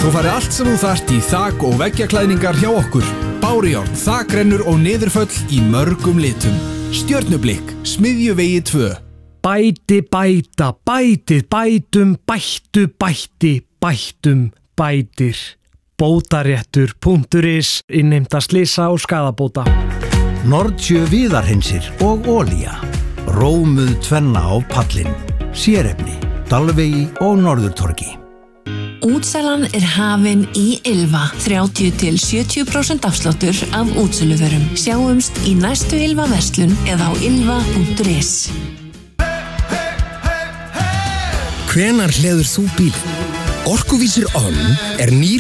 Þú farið allt sem þú þarft í þak- og veggjaklæðningar hjá okkur. Bárujárn, þakrennur og niðurföll í mörgum litum. Stjörnublikk, Smiðjuvegi 2. Bæti, bæta, bætið, bætum, bættu, bætti, bættum, bætir. Bótaréttur.is, innheimta slysa og skaðabóta. Nordsjö viðarhreinsir og olía. Rómuð tvenna á pallin. Sérefni, Dalvegi og Norðurtorgi. Útsalan hafin í Ylva. 30–70% afsláttur af útsöluvörum. Sjáumst í næstu Ylva verslun eða á ylva.is. Hvenær hleður þú bílinn? Orkuvísir On nýr